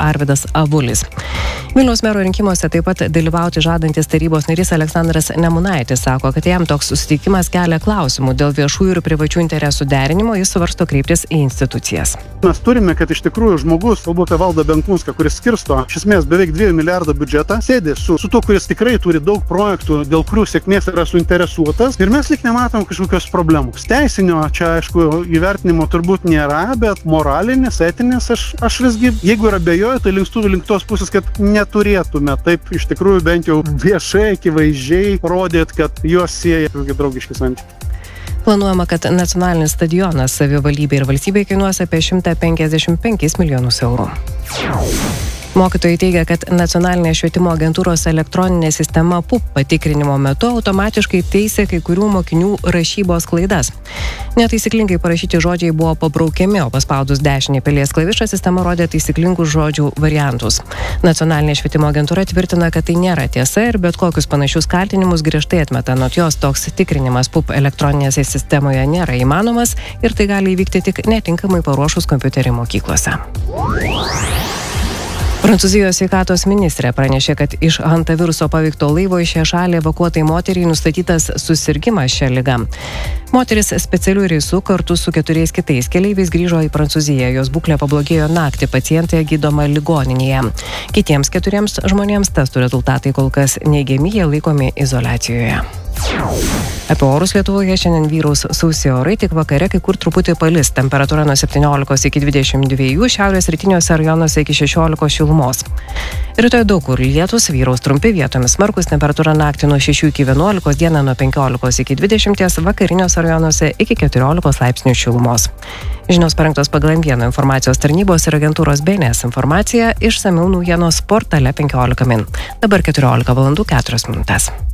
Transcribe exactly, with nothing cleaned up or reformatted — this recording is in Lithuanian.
Arvydas Avulis. Vilniaus mero rinkimuose taip pat dalyvauti žadantis tarybos narys Aleksandras Nemunaitis sako, kad jam toks susitikimas kelia klausimų dėl viešųjų ir privačių interesų derinimo, jis svarsto kreiptis į institucijas. Mes turime, kad iš tikrųjų žmogus, kalbu apie Valdą Benkunską, kuris skirsto iš esmės beveik dviejų milijardų biudžetą, sėdi su, su tuo, kuris tikrai turi daug projektų, dėl kurių sėkmės yra suinteresuotas ir mes lyg nematom kažkokios problemos. Teisinio čia, aišku, įvertinimo turbūt nėra, bet moralinis, etinis, aš, aš visgi, jeigu yra abejoju, tai linkstu link tos pusės, kad neturėtume taip iš tikrųjų bent jau viešai, akivaizdžiai rodėt, kad juos sieja draugiški santykiai. Planuojama, kad nacionalinis stadionas savivaldybei ir valstybei kainuos apie šimtą penkiasdešimt penkis milijonus eurų. Mokytojai teigia, kad nacionalinė švietimo agentūros elektroninė sistema P U P patikrinimo metu automatiškai teisė kai kurių mokinių rašybos klaidas. Netaisyklingai parašyti žodžiai buvo pabraukiami, o paspaudus dešinį pilies klavišą sistema rodė taisyklingus žodžių variantus. Nacionalinė švietimo agentūra tvirtina, kad tai nėra tiesa ir bet kokius panašius kaltinimus griežtai atmeta, anot jos toks tikrinimas P U P elektroninėse sistemoje nėra įmanomas ir tai gali įvykti tik netinkamai paruošus kompiuterį mokyklose. Prancūzijos sveikatos ministrė pranešė, kad iš hantaviruso paveikto laivo į šią šalį evakuotai moteriai nustatytas susirgimas šią ligą. Moteris specialiu reisu kartu su keturiais kitais keleiviais grįžo į Prancūziją. Jos būklė pablogėjo naktį, pacientė gydoma ligoninėje. Kitiems keturiems žmonėms testų rezultatai kol kas neigiami, jie laikomi izoliacijoje. Apie orus Lietuvoje šiandien vyraus sausi orai, tik vakare kai kur truputį palis. Temperatūra nuo septyniolikos iki dvidešimt dviejų, šiaurės rytiniuose rajonuose iki šešiolikos šilumos. Rytoj daug kur lietus, vyraus trumpi, vietomis smarkus, temperatūra naktį nuo šešių iki vienuolikos, dieną nuo penkiolikos iki dvidešimties, vakariniuose rajonuose iki keturiolikos laipsnių šilumos. Žinios parengtos pagal M vieną informacijos tarnybos ir agentūros B N S informacija, išsamiau naujienos portale penkiolika min. Dabar keturiolika valandų keturios minutės.